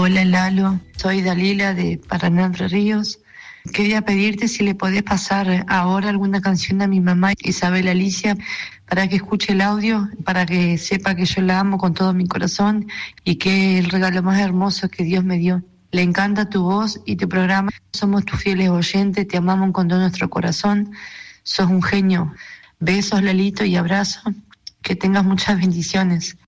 Hola Lalo, soy Dalila de Paraná, Entre Ríos. Quería pedirte si le podés pasar ahora alguna canción a mi mamá Isabel Alicia para que escuche el audio, para que sepa que yo la amo con todo mi corazón y que es el regalo más hermoso que Dios me dio. Le encanta tu voz y tu programa. Somos tus fieles oyentes, te amamos con todo nuestro corazón. Sos un genio. Besos, Lalito, y abrazo. Que tengas muchas bendiciones.